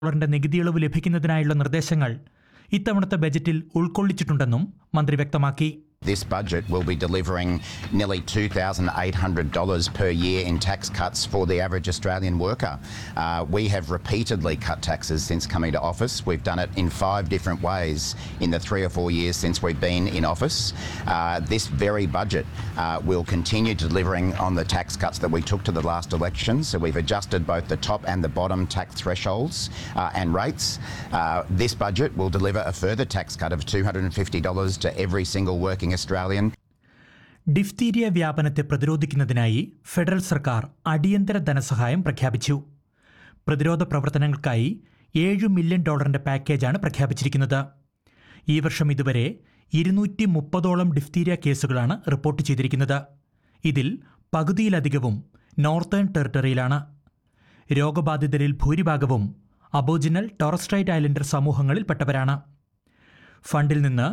ഡോളറിന്റെ നികുതി ഇളവ് ലഭിക്കുന്നതിനായുള്ള നിർദ്ദേശങ്ങൾ ഇത്തവണത്തെ ബജറ്റിൽ ഉൾക്കൊള്ളിച്ചിട്ടുണ്ടെന്നും മന്ത്രി വ്യക്തമാക്കി. This budget will be delivering nearly $2,800 per year in tax cuts for the average Australian worker. We have repeatedly cut taxes since coming to office. We've done it in 5 different ways in the 3 or 4 years since we've been in office. This very budget will continue delivering on the tax cuts that we took to the last election. So we've adjusted both the top and the bottom tax thresholds and rates. This budget will deliver a further tax cut of $250 to every single working Australian. Diphtheria വ്യാപനത്തെ പ്രതിരോധിക്കുന്നതിനായി federal സർക്കാർ അടിയന്തര ധനസഹായം പ്രഖ്യാപിച്ചു. പ്രതിരോധ പ്രവർത്തനങ്ങൾക്കായി $7 million പാക്കേജാണ് പ്രഖ്യാപിച്ചിരിക്കുന്നത്. ഈ വർഷം ഇതുവരെ 230ഓളം ഡിഫ്തീരിയ കേസുകളാണ് റിപ്പോർട്ട് ചെയ്തിരിക്കുന്നത്. ഇതിൽ പകുതിയിലധികവും നോർത്തേൺ ടെറിട്ടറിയിലാണ്. രോഗബാധിതരിൽ ഭൂരിഭാഗവും അബോജിനൽ ടോറസ് സ്ട്രൈറ്റ് ഐലൻഡർ സമൂഹങ്ങളിൽപ്പെട്ടവരാണ്. ഫണ്ടിൽ നിന്ന്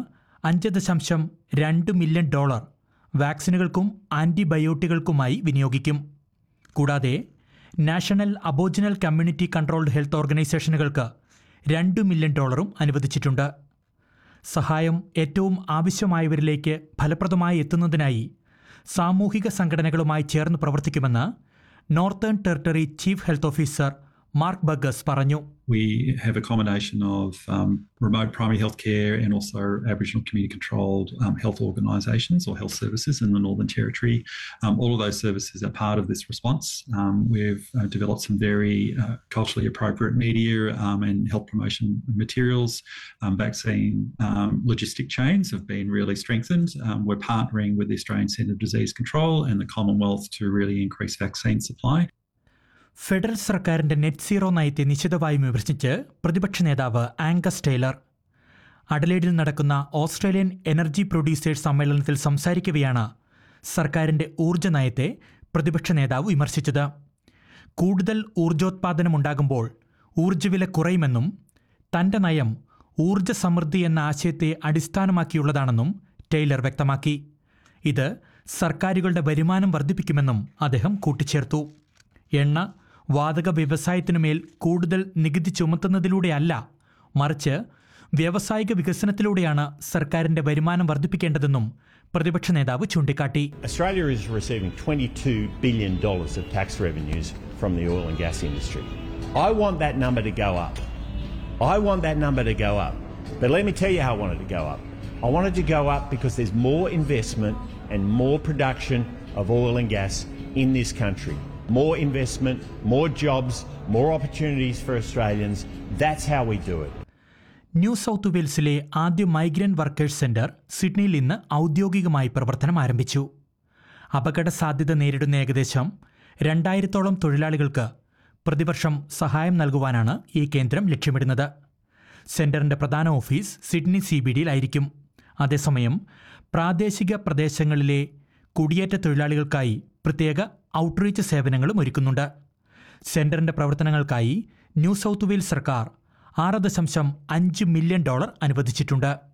$5.2 മില്യൺ വാക്സിനുകൾക്കും ആൻറ്റിബയോട്ടികൾക്കുമായി വിനിയോഗിക്കും. കൂടാതെ national aboriginal community controlled health ഓർഗനൈസേഷനുകൾക്ക് $2 million അനുവദിച്ചിട്ടുണ്ട്. സഹായം ഏറ്റവും ആവശ്യമായവരിലേക്ക് ഫലപ്രദമായി എത്തുന്നതിനായി സാമൂഹിക സംഘടനകളുമായി ചേർന്ന് പ്രവർത്തിക്കുമെന്ന് northern territory chief health officer mark ബർഗസ് പറഞ്ഞു. We have a combination of remote primary health care and also Aboriginal community controlled health organisations or health services in the Northern Territory. All of those services are part of this response. We've developed some very culturally appropriate media and health promotion materials. Vaccine logistic chains have been really strengthened. We're partnering with the Australian Centre of Disease Control and the Commonwealth to really increase vaccine supply. Federal സർക്കാരിന്റെ net zero നയത്തെ നിശിതമായും വിമർശിച്ച് പ്രതിപക്ഷ നേതാവ് Angus Taylor അഡലേഡിൽ നടക്കുന്ന Australian energy producers സമ്മേളനത്തിൽ സംസാരിക്കവെയാണ് സർക്കാരിന്റെ ഊർജ്ജ നയത്തെ പ്രതിപക്ഷ നേതാവ് വിമർശിച്ചത്. കൂടുതൽ ഊർജ്ജോത്പാദനമുണ്ടാകുമ്പോൾ ഊർജ്ജവില കുറയുമെന്നും തന്റെ നയം ഊർജ്ജ സമൃദ്ധി എന്ന ആശയത്തെ അടിസ്ഥാനമാക്കിയുള്ളതാണെന്നും ടൈലർ വ്യക്തമാക്കി. ഇത് സർക്കാരുകളുടെ വരുമാനം വർദ്ധിപ്പിക്കുമെന്നും അദ്ദേഹം കൂട്ടിച്ചേർത്തു. എണ്ണ വാതക വ്യവസായത്തിനുമേൽ കൂടുതൽ നികുതി ചുമത്തുന്നതിലൂടെയല്ല, മറിച്ച് വ്യാവസായിക വികസനത്തിലൂടെയാണ് സർക്കാരിന്റെ വരുമാനം വർദ്ധിപ്പിക്കേണ്ടതെന്നും പ്രതിപക്ഷ നേതാവ് ചൂണ്ടിക്കാട്ടി. Australia is receiving $22 billion of tax revenues from the oil and gas industry. I want that number to go up. But let me tell you how I want it to go up. I want it to go up because there's more investment and more production of oil and gas in this country. More investment, more jobs, more opportunities for Australians. That's how we do it. New south വെയിൽസിലെ ആദ്യ migrant workers centre സിഡ്നിയിൽ ഇന്ന് ഔദ്യോഗികമായി പ്രവർത്തനം ആരംഭിച്ചു. അപകട സാധ്യത നേരിടുന്ന ഏകദേശം 2000ഓളം തൊഴിലാളികൾക്ക് പ്രതിവർഷം സഹായം നൽകുവാനാണ് ഈ കേന്ദ്രം ലക്ഷ്യമിടുന്നത്. സെന്ററിന്റെ പ്രധാന ഓഫീസ് സിഡ്നി CBDയിലായിരിക്കും. അതേസമയം പ്രാദേശിക പ്രദേശങ്ങളിലെ കുടിയേറ്റ തൊഴിലാളികൾക്കായി പ്രത്യേക ഔട്ട്റീച്ച് സേവനങ്ങളും ഒരുക്കുന്നുണ്ട്. സെന്ററിന്റെ പ്രവർത്തനങ്ങൾക്കായി ന്യൂ സൗത്ത് വെയിൽസ് സർക്കാർ $6.5 മില്യൺ അനുവദിച്ചിട്ടുണ്ട്.